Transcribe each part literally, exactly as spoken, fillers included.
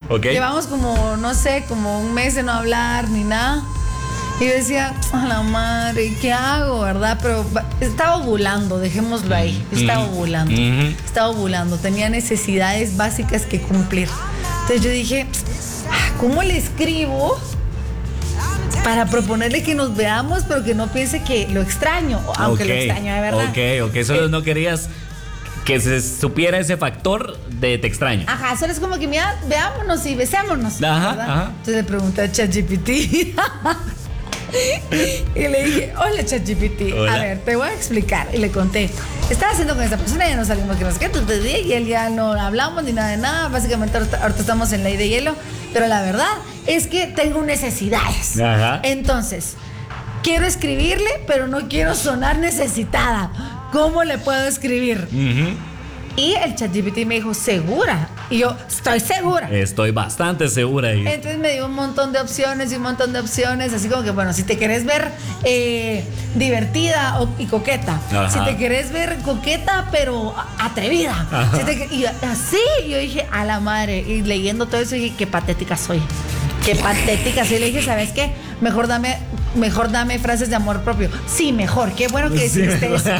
Okay. Llevamos como, no sé, como un mes de no hablar ni nada. Y yo decía, a la madre, ¿qué hago, verdad? Pero estaba ovulando, dejémoslo ahí. Estaba Mm. ovulando. Mm-hmm. Estaba ovulando. Tenía necesidades básicas que cumplir. Entonces yo dije, ¿cómo le escribo para proponerle que nos veamos, pero que no piense que lo extraño? Aunque okay. lo extraño de verdad. Ok, ok. Solo eh, no querías que se supiera ese factor de te extraño. Ajá, solo es como que, mira, veámonos y besémonos. Ajá, ¿verdad? ajá. Entonces le pregunté a ChatGPT. Y le dije, hola ChatGPT, a ver, te voy a explicar. Y le conté, estaba haciendo con esa persona, ya no salimos que no sé qué, tú te dije, y él ya no hablamos ni nada de nada. Básicamente ahorita, ahorita estamos en ley de hielo. Pero la verdad es que tengo necesidades. Ajá. Entonces, quiero escribirle, pero no quiero sonar necesitada. ¿Cómo le puedo escribir? Uh-huh. Y el ChatGPT me dijo, ¿segura? Y yo, estoy segura. Estoy bastante segura. Y... Entonces me dio un montón de opciones y un montón de opciones. Así como que, bueno, si te querés ver eh, divertida o, y coqueta. Ajá. Si te querés ver coqueta, pero atrevida. Si te, y así, yo dije, a la madre. Y leyendo todo eso, dije, qué patética soy. Qué patética. Así le dije, ¿sabes qué? Mejor dame, mejor dame frases de amor propio. Sí, mejor. Qué bueno que sí, hiciste eso.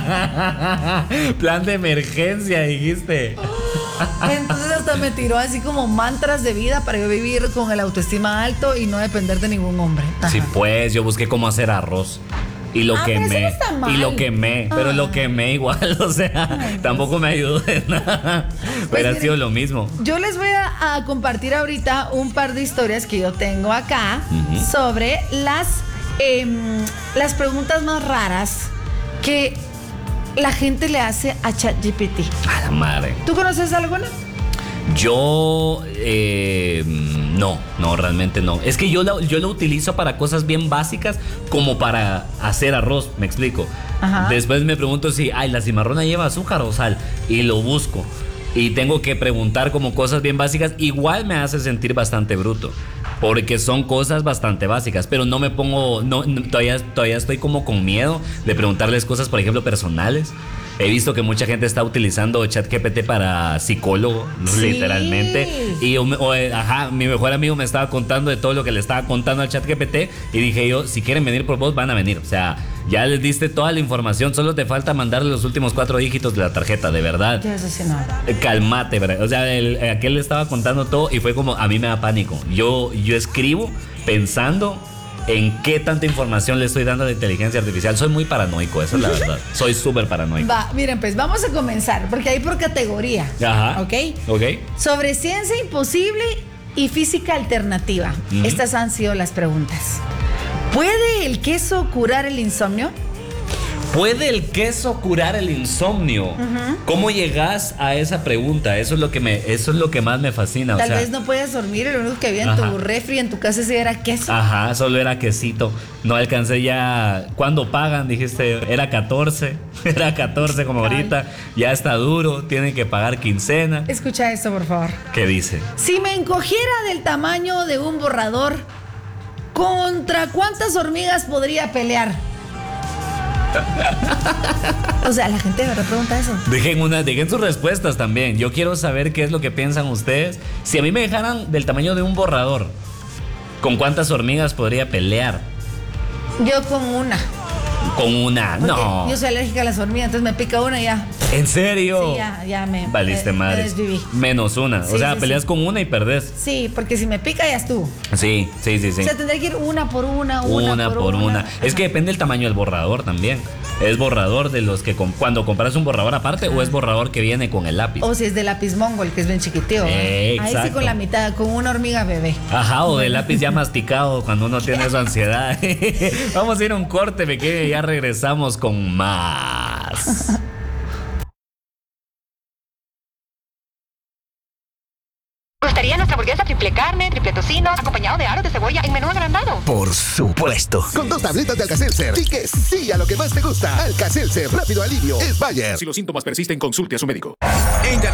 Plan de emergencia, dijiste. Entonces hasta me tiró así como mantras de vida para yo vivir con el autoestima alto y no depender de ningún hombre. Ajá. Sí, pues yo busqué cómo hacer arroz. Y lo ah, quemé. Pero eso no está mal. Y lo quemé. Ah. Pero lo quemé igual. O sea, ay, tampoco me ayudó de nada. Pues pero ha sido lo mismo. Yo les voy a, a compartir ahorita un par de historias que yo tengo acá uh-huh. sobre las, eh, las preguntas más raras que la gente le hace a ChatGPT. A la madre. ¿Tú conoces alguna? Yo eh, no, no, realmente no. Es que yo lo, yo lo utilizo para cosas bien básicas, como para hacer arroz, me explico. Ajá. Después me pregunto si, ay, la cimarrona lleva azúcar o sal, y lo busco. Y tengo que preguntar como cosas bien básicas. Igual me hace sentir bastante bruto, porque son cosas bastante básicas. Pero no me pongo, no, no todavía, todavía estoy como con miedo de preguntarles cosas, por ejemplo, personales. He visto que mucha gente está utilizando ChatGPT para psicólogo, sí. literalmente. Y o, o, ajá, mi mejor amigo me estaba contando de todo lo que le estaba contando al ChatGPT. Y dije yo, si quieren venir por vos, van a venir. O sea, ya les diste toda la información. Solo te falta mandarle los últimos cuatro dígitos de la tarjeta, de verdad. Yo eso sí no. Calmate, ¿verdad? O sea, el, aquel le estaba contando todo y fue como, a mí me da pánico. Yo, yo escribo pensando en qué tanta información le estoy dando a la inteligencia artificial. Soy muy paranoico, esa es la verdad. Soy súper paranoico. Va, miren, pues vamos a comenzar, porque hay por categoría. Ajá. ¿Ok? Ok. Sobre ciencia imposible y física alternativa. Uh-huh. Estas han sido las preguntas. ¿Puede el queso curar el insomnio? ¿Puede el queso curar el insomnio? Uh-huh. ¿Cómo llegas a esa pregunta? Eso es lo que me, eso es lo que más me fascina. Tal o sea, vez no puedes dormir, lo único que había en ajá. tu refri, en tu casa, sí era queso. Ajá, solo era quesito. No alcancé ya. ¿Cuándo pagan? Dijiste, era catorce. Era catorce como Ay. ahorita. Ya está duro, tienen que pagar quincena. Escucha esto, por favor. ¿Qué dice? Si me encogiera del tamaño de un borrador, ¿contra cuántas hormigas podría pelear? O sea, la gente de verdad pregunta eso. Dejen, una, dejen sus respuestas también. Yo quiero saber qué es lo que piensan ustedes. Si a mí me dejaran del tamaño de un borrador, ¿con cuántas hormigas podría pelear? Yo con una. Con una, Porque no. yo soy alérgica a las hormigas, entonces me pica una y ya. ¿En serio? Sí, ya, ya me. Valiste me, madre. me desviví. Menos una. Sí, o sea, sí, peleas sí. con una y perdés. Sí, porque si me pica ya estuvo. Sí, sí, sí, sí. O sea, tendré que ir una por una, una, una por, por una. una. Es que depende del tamaño del borrador también. ¿Es borrador de los que con, cuando compras un borrador aparte ah. o es borrador que viene con el lápiz? O si es de lápiz mongol, que es bien chiquitito. Eh, Ahí sí con la mitad, con una hormiga bebé. Ajá, o de lápiz ya masticado cuando uno tiene su ansiedad. Vamos a ir a un corte pequeño y ya regresamos con más. ¿Gustaría nuestra hamburguesa triple carne, triple tocino, acompañado de aros de cebolla en menú agrandado? Por supuesto. Con dos tabletas de Alka-Seltzer. Y que sí a lo que más te gusta. Alka-Seltzer, rápido alivio. Es Bayer. Si los síntomas persisten, consulte a su médico.